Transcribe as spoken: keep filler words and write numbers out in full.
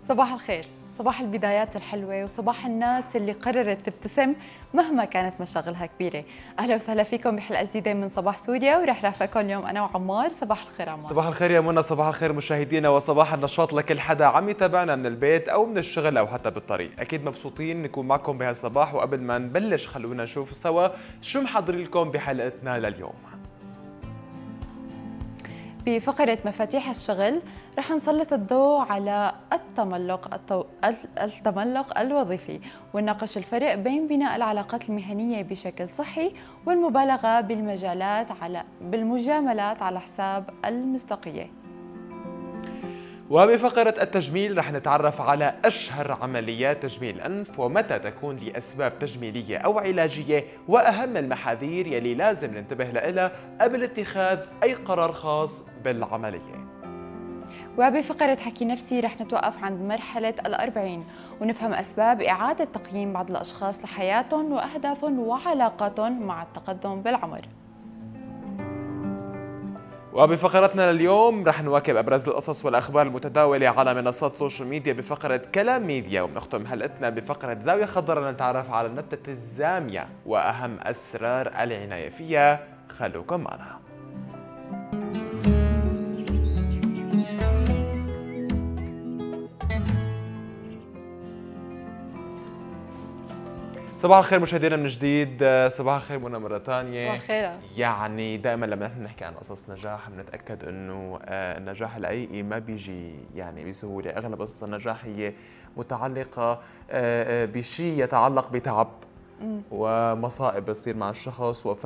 صباح الخير، صباح البدايات الحلوة وصباح الناس اللي قررت تبتسم مهما كانت مشاغلها كبيرة. أهلا وسهلا فيكم بحلقة جديدة من صباح سوريا، ورح رافقكم اليوم أنا وعمار. صباح الخير عمار. صباح الخير يا منى، صباح الخير مشاهدينا، وصباح النشاط لكل حدا عم يتابعنا من البيت أو من الشغل أو حتى بالطريق. أكيد مبسوطين نكون معكم بهالصباح، وقبل ما نبلش خلونا نشوف سوا شو محضرين لكم بحلقتنا لليوم. بفقرة مفاتيح الشغل رح نسلط الضوء على التملق التو... التملق الوظيفي، ونناقش الفرق بين بناء العلاقات المهنية بشكل صحي والمبالغة بالمجالات على بالمجاملات على حساب المصداقية. وبفقرة التجميل رح نتعرف على أشهر عمليات تجميل الأنف ومتى تكون لأسباب تجميلية أو علاجية، وأهم المحاذير يلي لازم ننتبه لها قبل اتخاذ أي قرار خاص بالعملية. وبفقرة حكي نفسي رح نتوقف عند مرحلة الأربعين ونفهم أسباب إعادة تقييم بعض الأشخاص لحياتهم وأهدافهم وعلاقاتهم مع التقدم بالعمر. وبفقرتنا لليوم رح نواكب أبرز القصص والأخبار المتداولة على منصات السوشيال ميديا بفقرة كلام ميديا، وبنختم حلقتنا بفقرة زاوية خضراء نتعرف على النبتة الزامية وأهم أسرار العناية فيها. خلوكم معنا. صباح الخير مشاهدينا من جديد، صباح الخير منى مرة ثانية. صباح الخير. يعني دائما لما نحن نحكي عن قصص نجاح بنتأكد انه النجاح الحقيقي ما بيجي يعني بسهولة. اغلب قصص النجاح هي متعلقة بشيء يتعلق بتعب ومصائب بتصير مع الشخص